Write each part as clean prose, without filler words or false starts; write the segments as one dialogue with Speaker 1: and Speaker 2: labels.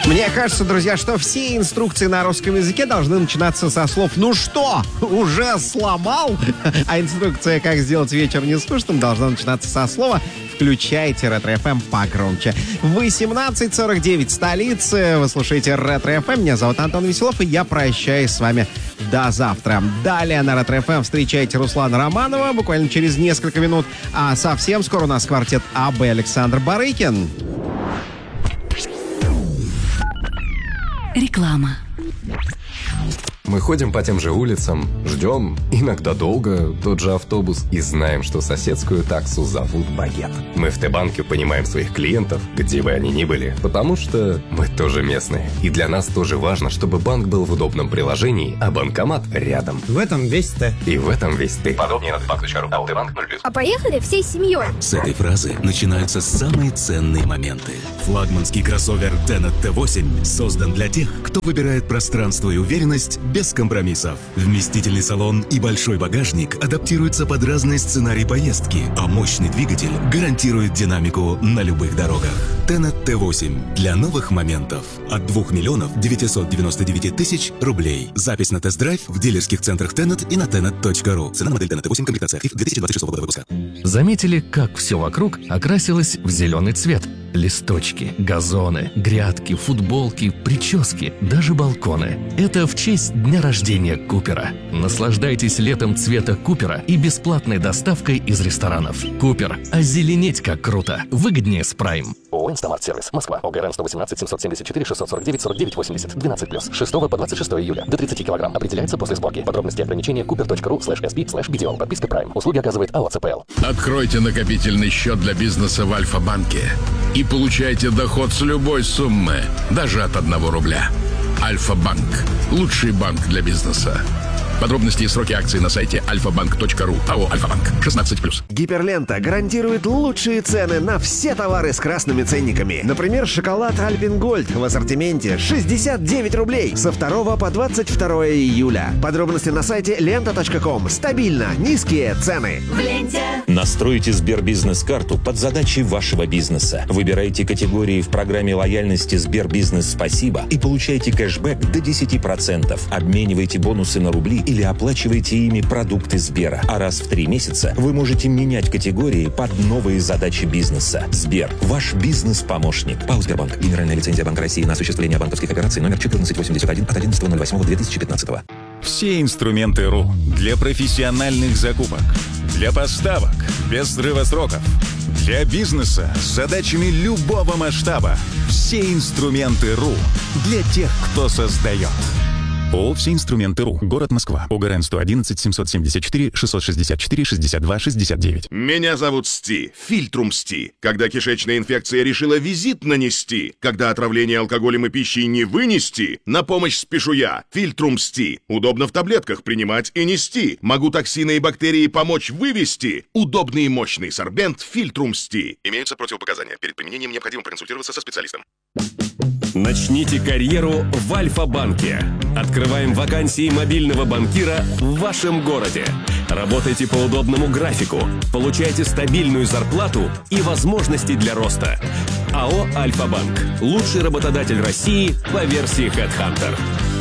Speaker 1: Мне кажется, друзья, что все инструкции на русском языке должны начинаться со слов «Ну что, уже сломал?» А инструкция «Как сделать вечер не скучным» должна начинаться со слова «Включайте Ретро-ФМ погромче». 18:49, столица. Вы слушаете Ретро-ФМ. Меня зовут Антон Веселов, и я прощаюсь с вами до завтра. Далее на Ретро-ФМ встречайте Руслана Романова буквально через несколько минут. А совсем скоро у нас квартет АБ Александр Барыкин.
Speaker 2: Реклама.
Speaker 3: Мы ходим по тем же улицам, ждем, иногда долго, тот же автобус, и знаем, что соседскую таксу зовут Багет. Мы в Т-банке понимаем своих клиентов, где бы они ни были, потому что мы тоже местные. И для нас тоже важно, чтобы банк был в удобном приложении, а банкомат рядом.
Speaker 4: В этом весь Т.
Speaker 3: И в этом весь ты.
Speaker 5: Подробнее на tbank.ru. Т-банк 0+.
Speaker 6: А поехали всей семьей.
Speaker 7: С этой фразы начинаются самые ценные моменты. Флагманский кроссовер Tenet T8 создан для тех, кто выбирает пространство и уверенность без компромиссов. Вместительный салон и большой багажник адаптируются под разные сценарии поездки, а мощный двигатель гарантирует динамику на любых дорогах. Tenet T8 для новых моментов от 2 999 000 рублей. Запись на тест-драйв в дилерских центрах Tenet и на tenet.ru. Цена на модель Tenet T8, комплектация Active 2026 года выпуска.
Speaker 8: Заметили, как все вокруг окрасилось в зеленый цвет? Листочки, газоны, грядки, футболки, прически, даже балконы. Это в честь дня рождения Купера. Наслаждайтесь летом цвета Купера и бесплатной доставкой из ресторанов. Купер. Озеленеть как круто. Выгоднее с Прайм.
Speaker 9: ООО «Инстамарт-сервис». Москва. ОГРН 118 774 649 49 80. 12+. 6 по 26 июля. До 30 килограмм. Определяется после сборки. Подробности и ограничения cooper.ru/sb/BDO. Подписка Prime. Услуги оказывает АО ЦПЛ.
Speaker 10: Откройте накопительный счет для бизнеса в Альфа-банке и получайте доход с любой суммы, даже от 1 рубля. Альфа-банк. Лучший банк для бизнеса. Подробности и сроки акций на сайте alfabank.ru. АО «Альфа-банк». 16+.
Speaker 11: Гиперлента гарантирует лучшие цены на все товары с красными ценниками. Например, шоколад Альпен Гольд в ассортименте 69 рублей со 2 по 22 июля. Подробности на сайте lenta.com. Стабильно низкие цены.
Speaker 6: В ленте.
Speaker 12: Настройте Сбербизнес-карту под задачи вашего бизнеса. Выбирайте категории в программе лояльности Сбербизнес Спасибо и получайте кэшбэк до 10%. Обменивайте бонусы на рубли или оплачивайте ими продукты Сбера. А раз в 3 месяца вы можете менять категории под новые задачи бизнеса. Сбер. Ваш бизнес-помощник. ПАО «Сбербанк». Генеральная лицензия Банка России на осуществление банковских операций номер 1481 от 11.08.2015.
Speaker 13: Все инструменты РУ для профессиональных закупок, для поставок без срыва сроков, для бизнеса с задачами любого масштаба. Все инструменты РУ для тех, кто создает. ООО «Все инструменты РУ». Город Москва. ОГРН 111 774 664 62 69.
Speaker 14: Меня зовут Сти. Фильтрум Сти. Когда кишечная инфекция решила визит нанести, когда отравление алкоголем и пищей не вынести, на помощь спешу я. Фильтрум Сти. Удобно в таблетках принимать и нести. Могу токсины и бактерии помочь вывести. Удобный и мощный сорбент Фильтрум Сти. Имеются противопоказания. Перед применением необходимо проконсультироваться со специалистом.
Speaker 15: Начните карьеру в Альфа-банке. Открываем вакансии мобильного банкира в вашем городе. Работайте по удобному графику, получайте стабильную зарплату и возможности для роста. АО «Альфа-банк». Лучший работодатель России по версии HeadHunter.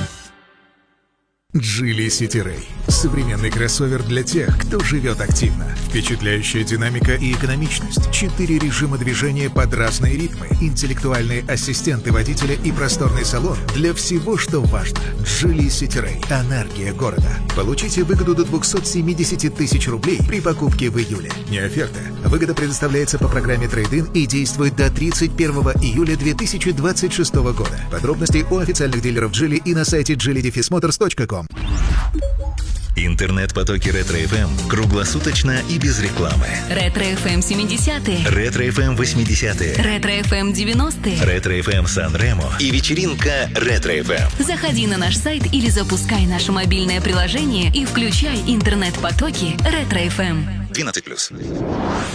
Speaker 16: Geely City Ray. Современный кроссовер для тех, кто живет активно. Впечатляющая динамика и экономичность. 4 режима движения под разные ритмы. Интеллектуальные ассистенты водителя и просторный салон для всего, что важно. Geely City Ray. Энергия города. Получите выгоду до 270 тысяч рублей при покупке в июле. Не оферта. Выгода предоставляется по программе Трейд-ин и действует до 31 июля 2026 года. Подробности у официальных дилеров Geely и на сайте geely-motors.com.
Speaker 7: Интернет-потоки Ретро-ФМ круглосуточно и без рекламы.
Speaker 2: Ретро-ФМ 70-е.
Speaker 7: Ретро-ФМ 80-е.
Speaker 2: Ретро-ФМ 90-е.
Speaker 7: Ретро-ФМ Сан-Ремо и вечеринка Ретро-ФМ.
Speaker 2: Заходи на наш сайт или запускай наше мобильное приложение и включай интернет-потоки Ретро-ФМ.
Speaker 7: 12+.